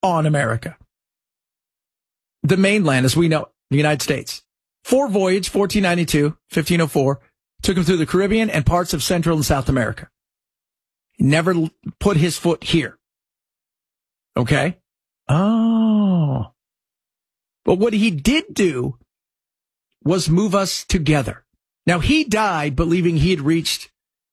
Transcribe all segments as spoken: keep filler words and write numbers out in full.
on America. The mainland, as we know, the United States. Four voyage, fourteen ninety-two, fifteen oh four, took him through the Caribbean and parts of Central and South America. He never put his foot here. Okay? Oh. But what he did do was move us together. Now, he died believing he had reached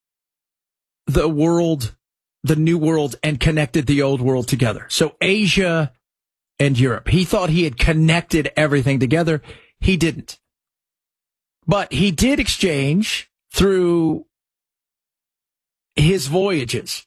the world, the new world, and connected the old world together. So Asia and Europe. He thought he had connected everything together. He didn't. But he did exchange through his voyages.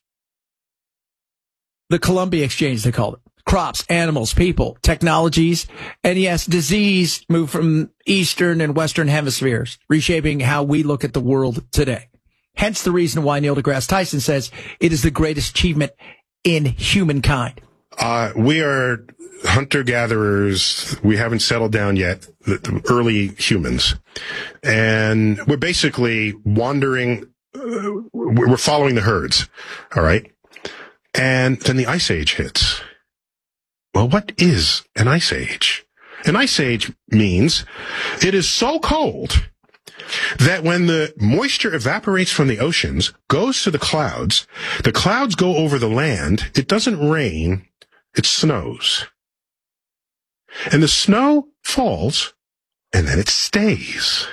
The Columbia Exchange, they called it. Crops, animals, people, technologies, and yes, disease moved from Eastern and Western hemispheres, reshaping how we look at the world today. Hence the reason why Neil deGrasse Tyson says it is the greatest achievement in humankind. Uh, we are hunter-gatherers. We haven't settled down yet, the, the early humans. And we're basically wandering, uh, we're following the herds, all right? And then the Ice Age hits. Well, what is an ice age? An ice age means it is so cold that when the moisture evaporates from the oceans, goes to the clouds, the clouds go over the land, it doesn't rain, it snows. And the snow falls, and then it stays.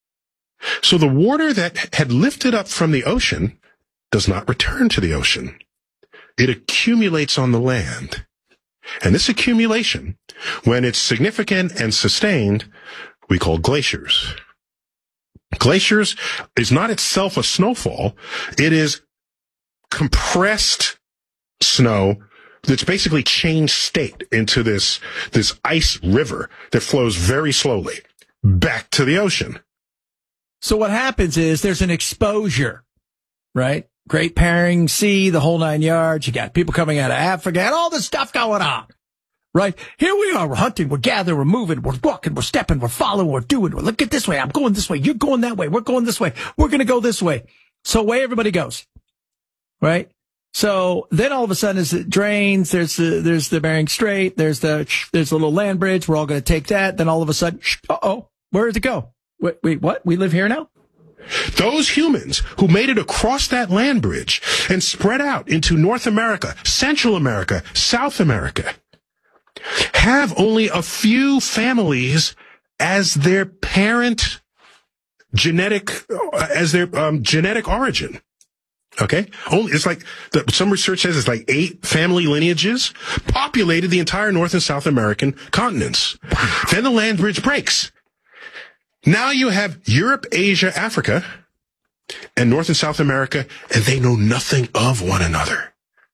So the water that had lifted up from the ocean does not return to the ocean. It accumulates on the land. And this accumulation, when it's significant and sustained, we call glaciers. Glaciers is not itself a snowfall. It is compressed snow that's basically changed state into this, this ice river that flows very slowly back to the ocean. So what happens is there's an exposure, right? Great Bering Sea, the whole nine yards. You got people coming out of Africa and all this stuff going on, right? Here we are. We're hunting. We're gathering. We're moving. We're walking. We're stepping. We're following. We're doing. We're look at this way. I'm going this way. You're going that way. We're going this way. We're going to go this way. So away everybody goes, right? So then all of a sudden as it drains, there's the, there's the Bering Strait. There's the, there's the little land bridge. We're all going to take that. Then all of a sudden, uh-oh, where did it go? Wait, wait, what? We live here now? Those humans who made it across that land bridge and spread out into North America, Central America, South America, have only a few families as their parent genetic, as their um, genetic origin. Okay? Only, it's like, the, some research says it's like eight family lineages populated the entire North and South American continents. Then the land bridge breaks. Now you have Europe, Asia, Africa, and North and South America, and they know nothing of one another.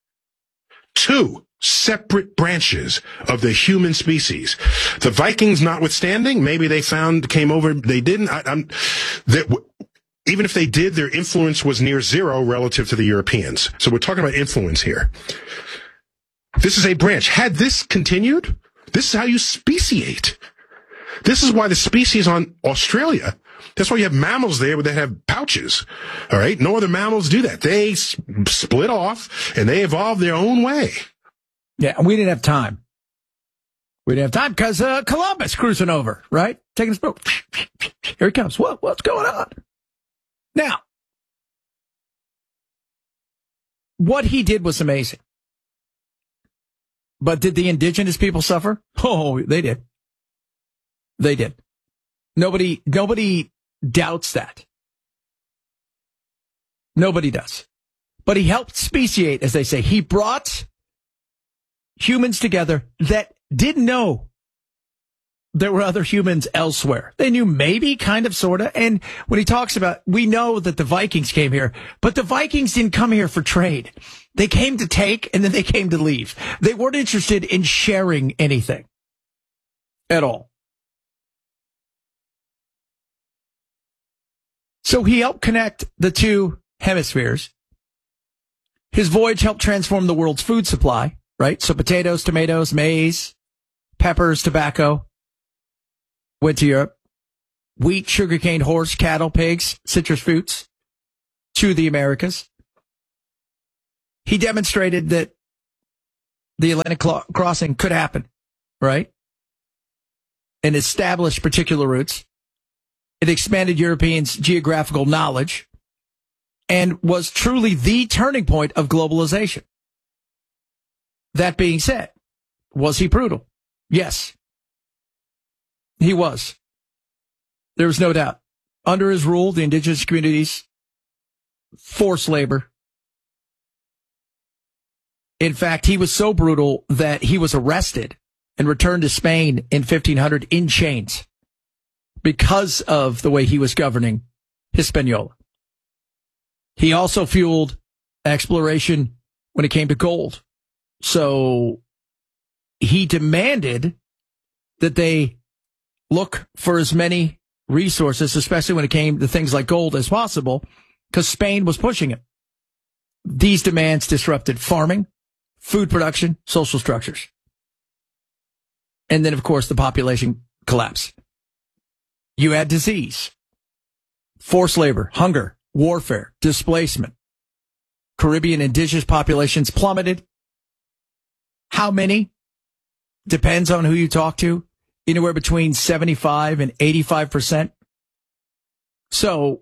Two separate branches of the human species. The Vikings notwithstanding, maybe they found, came over, they didn't. I, I'm, they, even if they did, their influence was near zero relative to the Europeans. So we're talking about influence here. This is a branch. Had this continued, this is how you speciate. This is why the species on Australia, that's why you have mammals there that have pouches. All right. No other mammals do that. They s- split off and they evolved their own way. Yeah. And we didn't have time. We didn't have time because uh, Columbus cruising over, right? Taking his boat. Here he comes. What? What's going on? Now, what he did was amazing. But did the indigenous people suffer? Oh, they did. They did. Nobody, nobody doubts that. Nobody does. But he helped speciate, as they say. He brought humans together that didn't know there were other humans elsewhere. They knew maybe, kind of, sort of. And when he talks about, we know that the Vikings came here, but the Vikings didn't come here for trade. They came to take, and then they came to leave. They weren't interested in sharing anything at all. So he helped connect the two hemispheres. His voyage helped transform the world's food supply, right? So potatoes, tomatoes, maize, peppers, tobacco went to Europe. Wheat, sugarcane, horse, cattle, pigs, citrus fruits to the Americas. He demonstrated that the Atlantic cl- crossing could happen, right? And established particular routes. It expanded Europeans' geographical knowledge and was truly the turning point of globalization. That being said, was he brutal? Yes, he was. There was no doubt. Under his rule, the indigenous communities forced labor. In fact, he was so brutal that he was arrested and returned to Spain in fifteen hundred in chains because of the way he was governing Hispaniola. He also fueled exploration when it came to gold. So he demanded that they look for as many resources, especially when it came to things like gold, as possible, because Spain was pushing it. These demands disrupted farming, food production, social structures. And then, of course, the population collapse. You had disease, forced labor, hunger, warfare, displacement. Caribbean indigenous populations plummeted. How many? Depends on who you talk to. Anywhere between seventy-five and eighty-five percent. So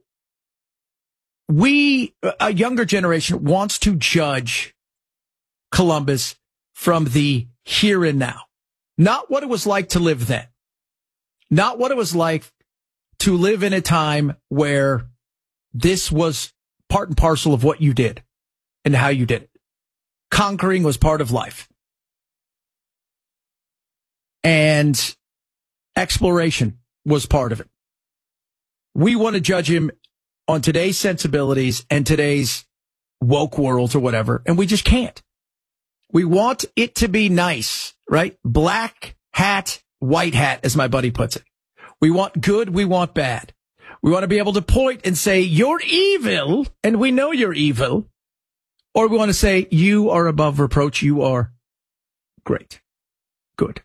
we, a younger generation, wants to judge Columbus from the here and now. Not what it was like to live then. Not what it was like to live in a time where this was part and parcel of what you did and how you did it. Conquering was part of life. And exploration was part of it. We want to judge him on today's sensibilities and today's woke world or whatever, and we just can't. We want it to be nice, right? Black hat, white hat, as my buddy puts it. We want good, we want bad. We want to be able to point and say, you're evil, and we know you're evil. Or we want to say, you are above reproach, you are great, good.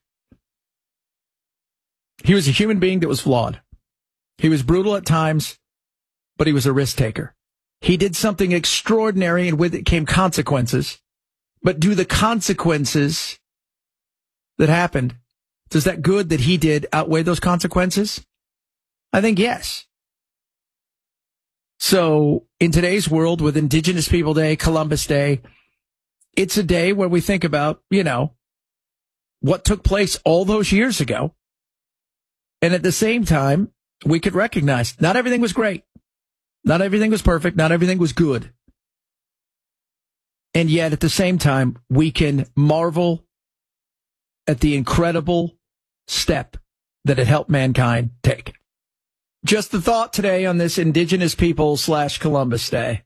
He was a human being that was flawed. He was brutal at times, but he was a risk taker. He did something extraordinary, and with it came consequences. But do the consequences that happened, does that good that he did outweigh those consequences? I think yes. So in today's world, with Indigenous People Day, Columbus Day, it's a day where we think about, you know, what took place all those years ago. And at the same time, we could recognize not everything was great. Not everything was perfect. Not everything was good. And yet at the same time, we can marvel at the incredible step that it helped mankind take. Just the thought today on this Indigenous People slash Columbus Day.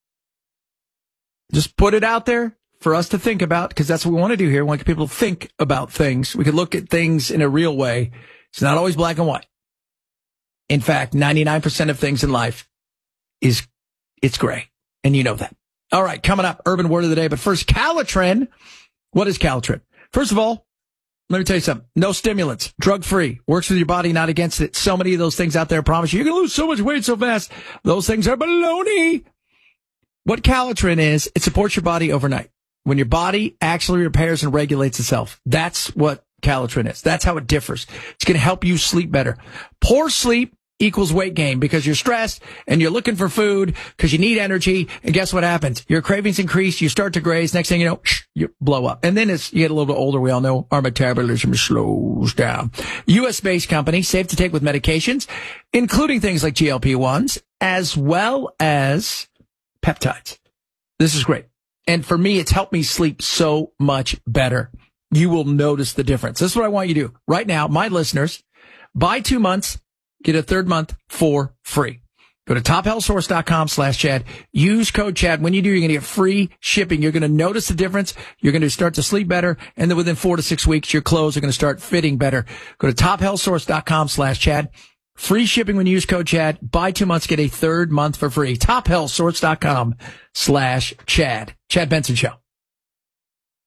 Just put it out there for us to think about, because that's what we want to do here. We want people to think about things. We can look at things in a real way. It's not always black and white. In fact, ninety-nine percent of things in life is, it's gray. And you know that. All right, coming up, Urban Word of the Day. But first, Calitrin. What is Calitrin? First of all, let me tell you something. No stimulants. Drug-free. Works with your body, not against it. So many of those things out there promise you, you're going to lose so much weight so fast. Those things are baloney. What Calitrin is, it supports your body overnight. When your body actually repairs and regulates itself. That's what Calitrin is. That's how it differs. It's going to help you sleep better. Poor sleep equals weight gain because you're stressed and you're looking for food because you need energy. And guess what happens? Your cravings increase. You start to graze. Next thing you know, you blow up. And then as you get a little bit older, we all know our metabolism slows down. U S-based company, safe to take with medications, including things like G L P ones, as well as peptides. This is great. And for me, it's helped me sleep so much better. You will notice the difference. This is what I want you to do. Right now, my listeners, buy two months, get a third month for free. Go to top health source dot com slash Chad. Use code Chad. When you do, you're going to get free shipping. You're going to notice the difference. You're going to start to sleep better. And then within four to six weeks, your clothes are going to start fitting better. Go to top health source dot com slash Chad. Free shipping when you use code Chad. Buy two months, get a third month for free. top health source dot com slash Chad. Chad Benson Show.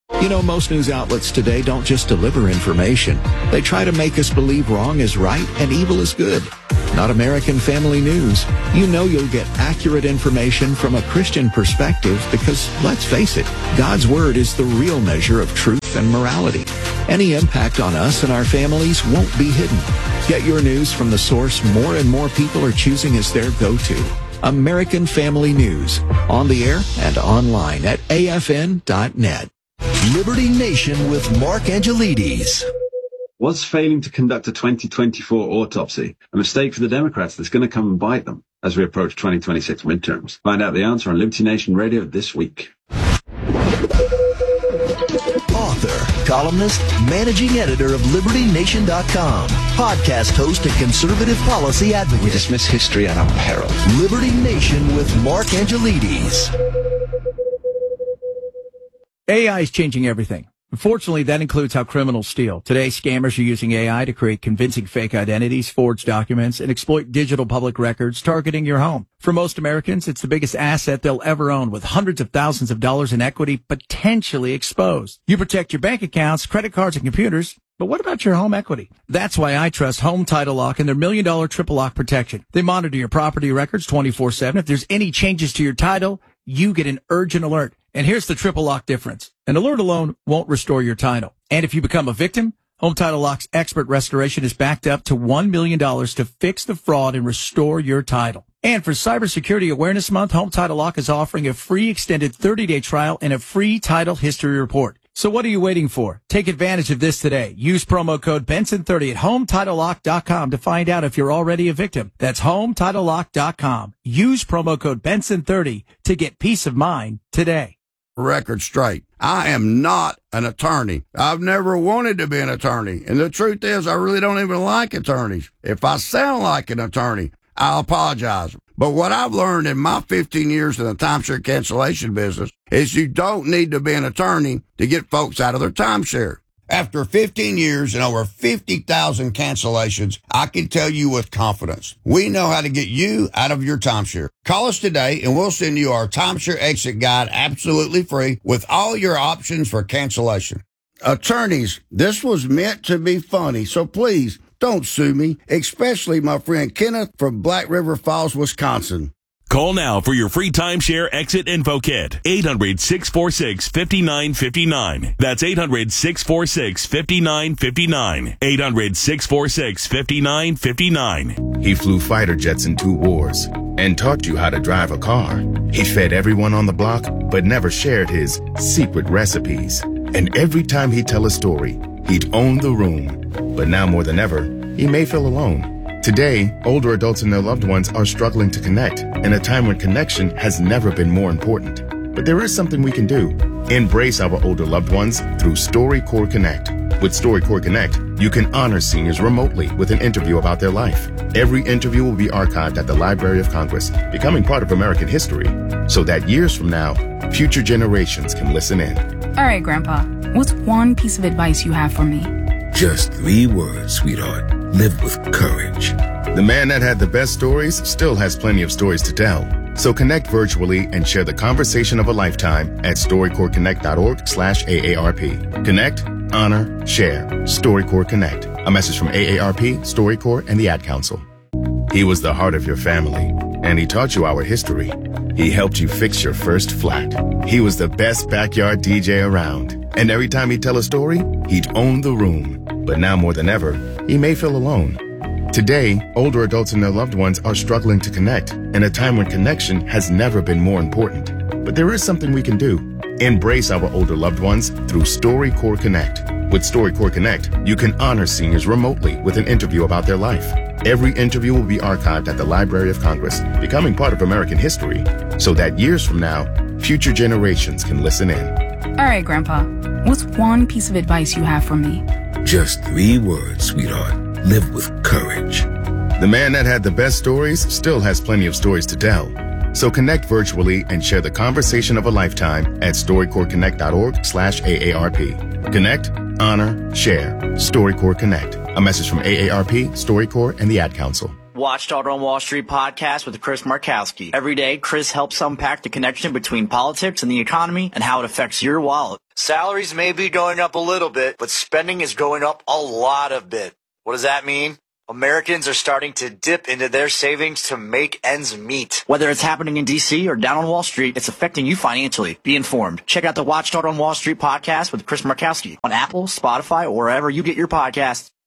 You know, most news outlets today don't just deliver information. They try to make us believe wrong is right and evil is good. Not American Family News. You know you'll get accurate information from a Christian perspective because, let's face it, God's Word is the real measure of truth and morality. Any impact on us and our families won't be hidden. Get your news from the source more and more people are choosing as their go-to. American Family News. On the air and online at A F N dot net. Liberty Nation with Mark Angelides. Was failing to conduct a twenty twenty-four autopsy a mistake for the Democrats that's going to come and bite them as we approach twenty twenty-six midterms? Find out the answer on Liberty Nation Radio this week. Author, columnist, managing editor of Liberty Nation dot com, podcast host and conservative policy advocate. We dismiss history at our peril. Liberty Nation with Mark Angelides. A I is changing everything. Unfortunately, that includes how criminals steal. Today, scammers are using A I to create convincing fake identities, forge documents, and exploit digital public records targeting your home. For most Americans, it's the biggest asset they'll ever own, with hundreds of thousands of dollars in equity potentially exposed. You protect your bank accounts, credit cards, and computers, but what about your home equity? That's why I trust Home Title Lock and their million dollar triple lock protection. They monitor your property records twenty-four seven. If there's any changes to your title, you get an urgent alert. And here's the triple lock difference. An alert alone won't restore your title. And if you become a victim, Home Title Lock's expert restoration is backed up to one million dollars to fix the fraud and restore your title. And for Cybersecurity Awareness Month, Home Title Lock is offering a free extended thirty day trial and a free title history report. So what are you waiting for? Take advantage of this today. Use promo code Benson thirty at home title lock dot com to find out if you're already a victim. That's home title lock dot com. Use promo code Benson thirty to get peace of mind today. Record straight. I am not an attorney. I've never wanted to be an attorney. And the truth is, I really don't even like attorneys. If I sound like an attorney, I apologize. But what I've learned in my fifteen years in the timeshare cancellation business is you don't need to be an attorney to get folks out of their timeshare. After fifteen years and over fifty thousand cancellations, I can tell you with confidence, we know how to get you out of your timeshare. Call us today and we'll send you our timeshare exit guide absolutely free with all your options for cancellation. Attorneys, this was meant to be funny, so please don't sue me, especially my friend Kenneth from Black River Falls, Wisconsin. Call now for your free timeshare exit info kit. eight hundred, six four six, five nine five nine. That's eight hundred, six four six, five nine five nine. eight hundred, six four six, five nine five nine. He flew fighter jets in two wars and taught you how to drive a car. He fed everyone on the block, but never shared his secret recipes. And every time he'd tell a story, he'd own the room. But now more than ever, he may feel alone. Today, older adults and their loved ones are struggling to connect, in a time when connection has never been more important. But there is something we can do. Embrace our older loved ones through StoryCorps Connect. With StoryCorps Connect, you can honor seniors remotely with an interview about their life. Every interview will be archived at the Library of Congress, becoming part of American history, so that years from now, future generations can listen in. All right, Grandpa, what's one piece of advice you have for me? Just three words, sweetheart. Live with courage. The man that had the best stories still has plenty of stories to tell. So connect virtually and share the conversation of a lifetime at storycorps connect dot org slash A A R P. Connect, honor, share. StoryCorps Connect. A message from A A R P, StoryCorps, and the Ad Council. He was the heart of your family, and he taught you our history. He helped you fix your first flat. He was the best backyard D J around. And every time he'd tell a story, he'd own the room. But now more than ever, he may feel alone. Today, older adults and their loved ones are struggling to connect, in a time when connection has never been more important. But there is something we can do. Embrace our older loved ones through StoryCorps Connect. With StoryCorps Connect, you can honor seniors remotely with an interview about their life. Every interview will be archived at the Library of Congress, becoming part of American history, so that years from now, future generations can listen in. All right, Grandpa, what's one piece of advice you have for me? Just three words, sweetheart. Live with courage. The man that had the best stories still has plenty of stories to tell. So connect virtually and share the conversation of a lifetime at storycorps connect dot org slash A A R P. Connect, honor, share. StoryCorps Connect. A message from A A R P, StoryCorps, and the Ad Council. Watchdog on Wall Street podcast with Chris Markowski. Every day, Chris helps unpack the connection between politics and the economy and how it affects your wallet. Salaries may be going up a little bit, but spending is going up a lot of bit. What does that mean? Americans are starting to dip into their savings to make ends meet. Whether it's happening in D C or down on Wall Street, it's affecting you financially. Be informed. Check out the Watchdog on Wall Street podcast with Chris Markowski on Apple, Spotify, or wherever you get your podcasts.